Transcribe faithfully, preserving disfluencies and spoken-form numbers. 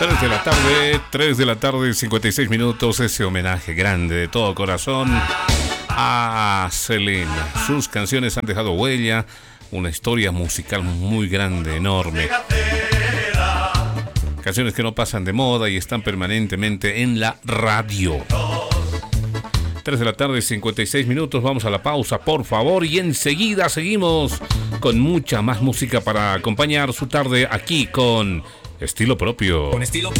tres de la tarde, tres de la tarde, cincuenta y seis minutos. Ese homenaje grande de todo corazón a Selena. Sus canciones han dejado huella, una historia musical muy grande, enorme. Canciones que no pasan de moda y están permanentemente en la radio. tres de la tarde, cincuenta y seis minutos. Vamos a la pausa, por favor, y enseguida seguimos con mucha más música para acompañar su tarde aquí con Estilo Propio. Con estilo